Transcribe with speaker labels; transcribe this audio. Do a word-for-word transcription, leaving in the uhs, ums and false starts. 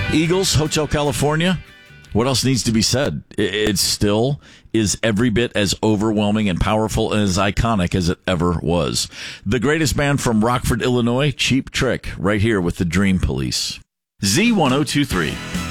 Speaker 1: Eagles, Hotel California. What else needs to be said? It still is every bit as overwhelming and powerful and as iconic as it ever was. The greatest band from Rockford, Illinois, Cheap Trick, right here with the Dream Police. Z ten twenty-three.